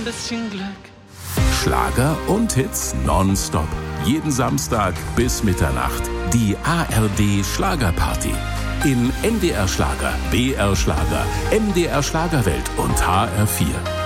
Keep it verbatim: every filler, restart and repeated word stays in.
bisschen Glück. Schlager und Hits nonstop. Jeden Samstag bis Mitternacht. Die A R D Schlagerparty. In N D R Schlager, B R Schlager, M D R Schlagerwelt und H R vier.